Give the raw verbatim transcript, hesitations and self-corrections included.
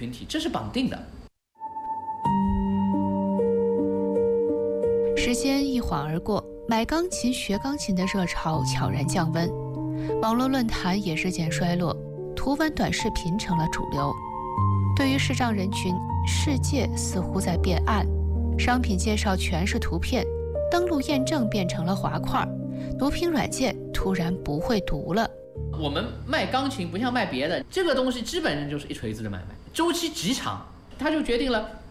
群体，这是绑定的。 时间一晃而过，买钢琴学钢琴的热潮悄然降温，网络论坛也日渐衰落，图文短视频成了主流。对于视障人群，世界似乎在变暗，商品介绍全是图片，登录验证变成了滑块，读屏软件突然不会读了。 我们卖钢琴不像卖别的，这个东西基本上就是一锤子的买卖，周期极长，它就决定了